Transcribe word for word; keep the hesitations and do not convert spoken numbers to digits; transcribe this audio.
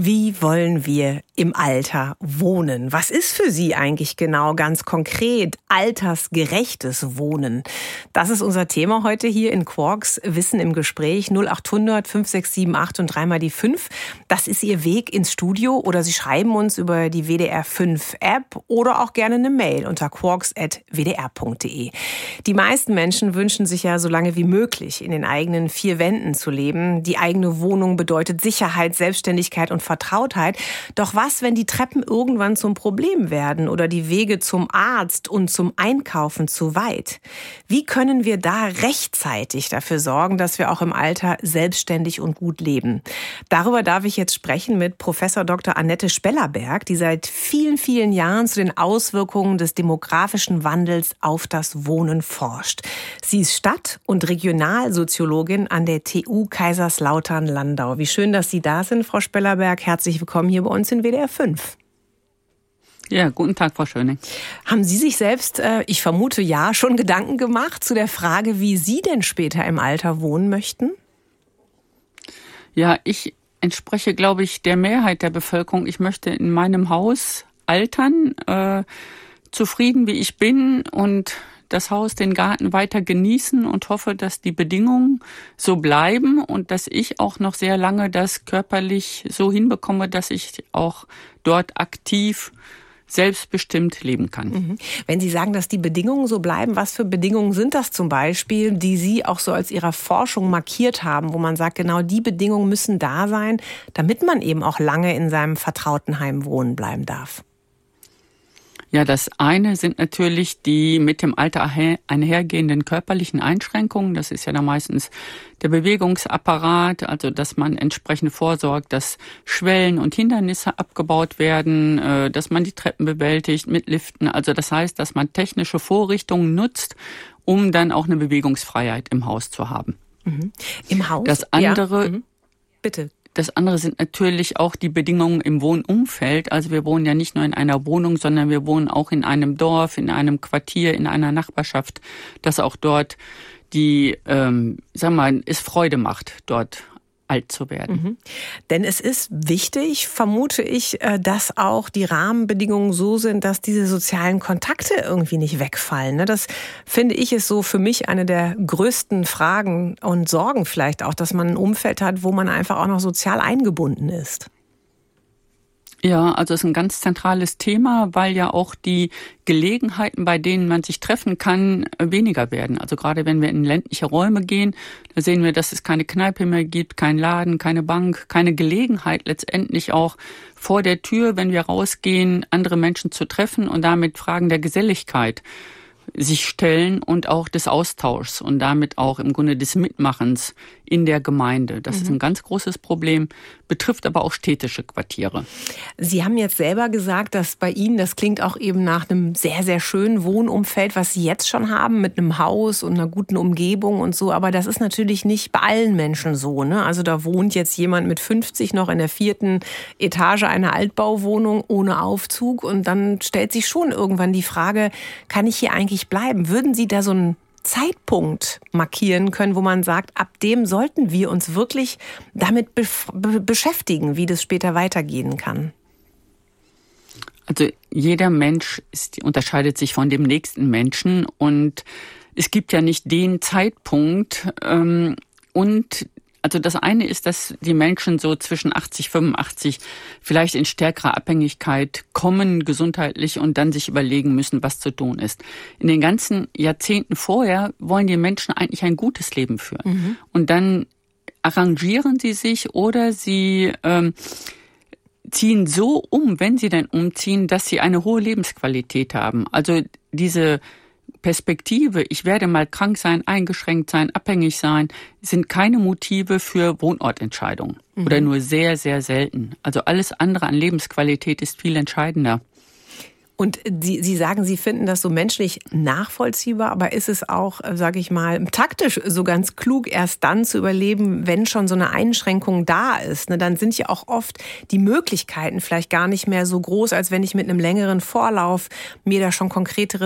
Wie wollen wir im Alter wohnen? Was ist für Sie eigentlich genau ganz konkret altersgerechtes Wohnen? Das ist unser Thema heute hier in Quarks Wissen im Gespräch. null achthundert fünf sechs sieben acht und dreimal die fünf. Das ist Ihr Weg ins Studio oder Sie schreiben uns über die W D R fünf App oder auch gerne eine Mail unter quarks at w d r punkt d e. Die meisten Menschen wünschen sich ja so lange wie möglich in den eigenen vier Wänden zu leben. Die eigene Wohnung bedeutet Sicherheit, Selbstständigkeit und Vertrautheit. Doch was, wenn die Treppen irgendwann zum Problem werden oder die Wege zum Arzt und zum Einkaufen zu weit? Wie können wir da rechtzeitig dafür sorgen, dass wir auch im Alter selbstständig und gut leben? Darüber darf ich jetzt sprechen mit Professor Doktor Annette Spellerberg, die seit vielen, vielen Jahren zu den Auswirkungen des demografischen Wandels auf das Wohnen forscht. Sie ist Stadt- und Regionalsoziologin an der T U Kaiserslautern-Landau. Wie schön, dass Sie da sind, Frau Spellerberg. Herzlich willkommen hier bei uns in W D R fünf. Ja, guten Tag, Frau Schöning. Haben Sie sich selbst, äh, ich vermute ja, schon Gedanken gemacht zu der Frage, wie Sie denn später im Alter wohnen möchten? Ja, ich entspreche, glaube ich, der Mehrheit der Bevölkerung. Ich möchte in meinem Haus altern, äh, zufrieden wie ich bin und das Haus, den Garten weiter genießen und hoffe, dass die Bedingungen so bleiben und dass ich auch noch sehr lange das körperlich so hinbekomme, dass ich auch dort aktiv selbstbestimmt leben kann. Mhm. Wenn Sie sagen, dass die Bedingungen so bleiben, was für Bedingungen sind das zum Beispiel, die Sie auch so als Ihrer Forschung markiert haben, wo man sagt, genau die Bedingungen müssen da sein, damit man eben auch lange in seinem vertrauten Heim wohnen bleiben darf? Ja, das eine sind natürlich die mit dem Alter einhergehenden körperlichen Einschränkungen. Das ist ja dann meistens der Bewegungsapparat, also dass man entsprechend vorsorgt, dass Schwellen und Hindernisse abgebaut werden, dass man die Treppen bewältigt mit Liften. Also das heißt, dass man technische Vorrichtungen nutzt, um dann auch eine Bewegungsfreiheit im Haus zu haben. Mhm. Im Haus? Das andere, ja. mhm. Bitte. Das andere sind natürlich auch die Bedingungen im Wohnumfeld. Also wir wohnen ja nicht nur in einer Wohnung, sondern wir wohnen auch in einem Dorf, in einem Quartier, in einer Nachbarschaft, dass auch dort die, ähm, sagen wir mal, es Freude macht, dort alt zu werden. Mhm. Denn es ist wichtig, vermute ich, dass auch die Rahmenbedingungen so sind, dass diese sozialen Kontakte irgendwie nicht wegfallen. Das finde ich ist so für mich eine der größten Fragen und Sorgen vielleicht auch, dass man ein Umfeld hat, wo man einfach auch noch sozial eingebunden ist. Ja, also es ist ein ganz zentrales Thema, weil ja auch die Gelegenheiten, bei denen man sich treffen kann, weniger werden. Also gerade wenn wir in ländliche Räume gehen, da sehen wir, dass es keine Kneipe mehr gibt, kein Laden, keine Bank, keine Gelegenheit letztendlich auch vor der Tür, wenn wir rausgehen, andere Menschen zu treffen und damit Fragen der Geselligkeit sich stellen und auch des Austauschs und damit auch im Grunde des Mitmachens in der Gemeinde. Das mhm. ist ein ganz großes Problem, betrifft aber auch städtische Quartiere. Sie haben jetzt selber gesagt, dass bei Ihnen, das klingt auch eben nach einem sehr, sehr schönen Wohnumfeld, was Sie jetzt schon haben, mit einem Haus und einer guten Umgebung und so. Aber das ist natürlich nicht bei allen Menschen so, ne? Also da wohnt jetzt jemand mit fünfzig noch in der vierten Etage einer Altbauwohnung ohne Aufzug. Und dann stellt sich schon irgendwann die Frage, kann ich hier eigentlich bleiben? Würden Sie da so einen Zeitpunkt markieren können, wo man sagt, ab dem sollten wir uns wirklich damit bef- be- beschäftigen, wie das später weitergehen kann? Also jeder Mensch ist, unterscheidet sich von dem nächsten Menschen und es gibt ja nicht den Zeitpunkt ähm, und also das eine ist, dass die Menschen so zwischen achtzig, fünfundachtzig vielleicht in stärkerer Abhängigkeit kommen, gesundheitlich, und dann sich überlegen müssen, was zu tun ist. In den ganzen Jahrzehnten vorher wollen die Menschen eigentlich ein gutes Leben führen. Mhm. Und dann arrangieren sie sich oder sie ähm, ziehen so um, wenn sie dann umziehen, dass sie eine hohe Lebensqualität haben. Also diese Perspektive, ich werde mal krank sein, eingeschränkt sein, abhängig sein, sind keine Motive für Wohnortentscheidungen. Mhm. Oder nur sehr, sehr selten. Also alles andere an Lebensqualität ist viel entscheidender. Und Sie, Sie sagen, Sie finden das so menschlich nachvollziehbar, aber ist es auch, sage ich mal, taktisch so ganz klug, erst dann zu überleben, wenn schon so eine Einschränkung da ist? Ne, dann sind ja auch oft die Möglichkeiten vielleicht gar nicht mehr so groß, als wenn ich mit einem längeren Vorlauf mir da schon konkretere